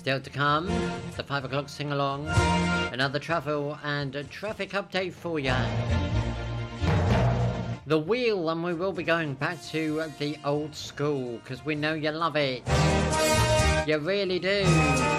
Still to come, the 5 o'clock sing-along, another travel and a traffic update for you. The Wheel, and we will be going back to the old school, because we know you love it. You really do.